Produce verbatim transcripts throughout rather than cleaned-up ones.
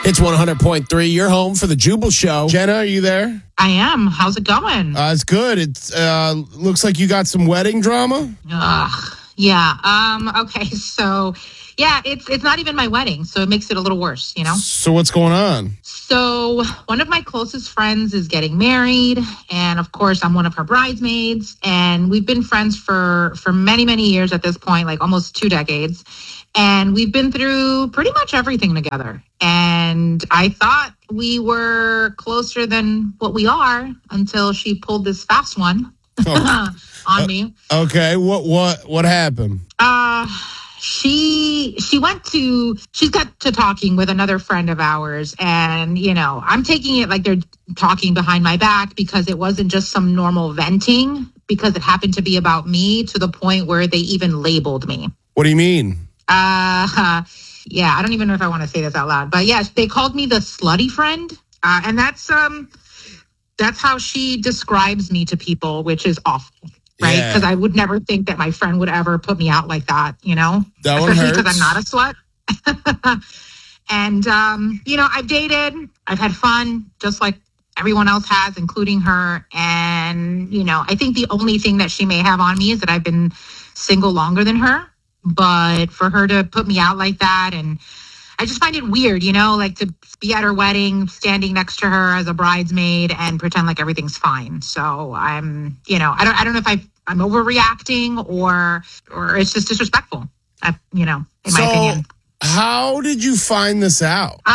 It's one hundred point three. You're home for the Jubal Show. Jenna, are you there? I am. How's it going? Uh, it's good. It uh, looks like you got some wedding drama. Ugh. Yeah. Um. Okay. So, yeah, it's it's not even my wedding, so it makes it a little worse, you know? So what's going on? So one of my closest friends is getting married, and of course I'm one of her bridesmaids, and we've been friends for for many, many years at this point, like almost two decades. And we've been through pretty much everything together. And I thought we were closer than what we are until she pulled this fast one oh. on uh, me. Okay. What, what, what happened? Uh, she, she went to, she's got to talking with another friend of ours. And, you know, I'm taking it like they're talking behind my back because it wasn't just some normal venting, because it happened to be about me, to the point where they even labeled me. What do you mean? Uh, yeah, I don't even know if I want to say this out loud, but yes, they called me the slutty friend. Uh, and that's, um, that's how she describes me to people, which is awful, right? Yeah. Because I would never think that my friend would ever put me out like that, you know, that one especially hurts. because I'm not a slut. And, um, you know, I've dated, I've had fun, just like everyone else has, including her. And, you know, I think the only thing that she may have on me is that I've been single longer than her. But for her to put me out like that, and I just find it weird, you know, like to be at her wedding, standing next to her as a bridesmaid and pretend like everything's fine. So I'm, you know, I don't, I don't know if I, I'm overreacting or, or it's just disrespectful, uh, you know, in so, my opinion. How did you find this out? Um,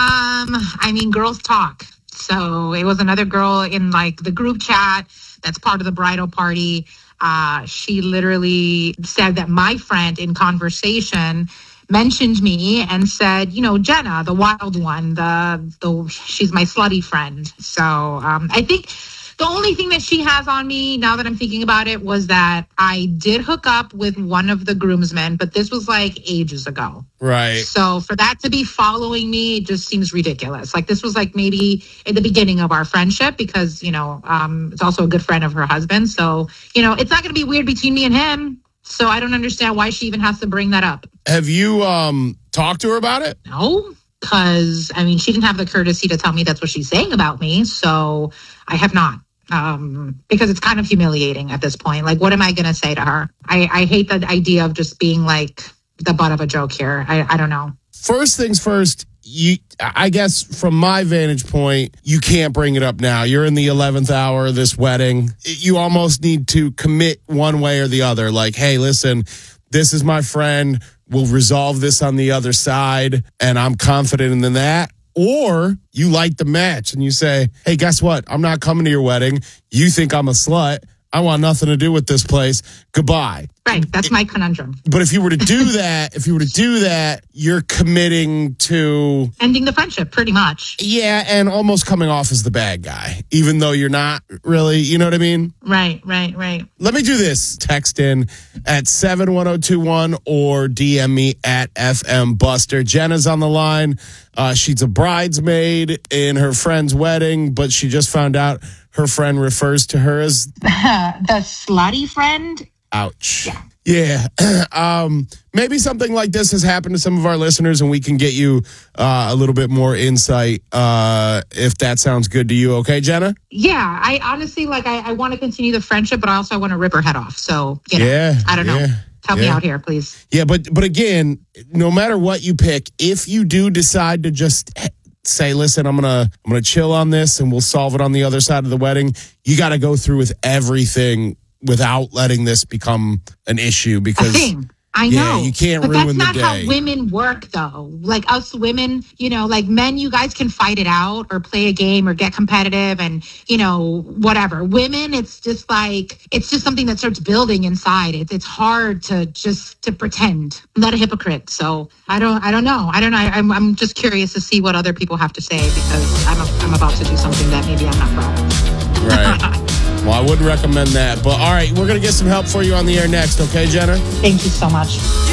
I mean, girls talk. So it was another girl in like the group chat that's part of the bridal party. Uh, she literally said that my friend in conversation mentioned me and said, you know, Jenna, the wild one, the, the she's my slutty friend. So um, I think the only thing that she has on me, now that I'm thinking about it, was that I did hook up with one of the groomsmen, but this was like ages ago. Right. So for that to be following me, it just seems ridiculous. Like this was like maybe in the beginning of our friendship, because, you know, um, it's also a good friend of her husband. So, you know, it's not going to be weird between me and him. So I don't understand why she even has to bring that up. Have you um talked to her about it? No, because, I mean, she didn't have the courtesy to tell me that's what she's saying about me. So I have not. Um, because it's kind of humiliating at this point. Like, what am I going to say to her? I, I hate the idea of just being like the butt of a joke here. I, I don't know. First things first, you, I guess from my vantage point, you can't bring it up now. You're in the eleventh hour of this wedding. You almost need to commit one way or the other. Like, hey, listen, this is my friend. We'll resolve this on the other side. And I'm confident in that. Or you light the match and you say, hey, guess what? I'm not coming to your wedding. You think I'm a slut. I want nothing to do with this place. Goodbye. Right. That's my conundrum. But if you were to do that, if you were to do that, you're committing to ending the friendship pretty much. Yeah. And almost coming off as the bad guy, even though you're not really, you know what I mean? Right, right, right. Let me do this. Text in at seven one zero two one or D M me at F M Buster. Jenna's on the line. Uh, she's a bridesmaid in her friend's wedding, but she just found out her friend refers to her as the slutty friend. Ouch. Yeah. yeah. um, maybe something like this has happened to some of our listeners, and we can get you uh, a little bit more insight uh, if that sounds good to you. Okay, Jenna? Yeah. I honestly, like, I, I want to continue the friendship, but I also want to rip her head off. So, you know, yeah, I don't know. Yeah. Help yeah. me out here, please. Yeah, but but again, no matter what you pick, if you do decide to just say, listen, I'm gonna I'm gonna chill on this and we'll solve it on the other side of the wedding, you got to go through with everything without letting this become an issue, because a thing. I yeah, know. you can't but ruin the day. That's not how women work, though. Like us women, you know, like men, you guys can fight it out or play a game or get competitive and, you know, whatever. Women, it's just like, it's just something that starts building inside. It's it's hard to just to pretend. I'm not a hypocrite. So I don't I don't know. I don't know. I, I'm I'm just curious to see what other people have to say, because I'm a, I'm about to do something that maybe I'm not proud of. Right. Well, I wouldn't recommend that. But all right, we're going to get some help for you on the air next. Okay, Jenna? Thank you so much.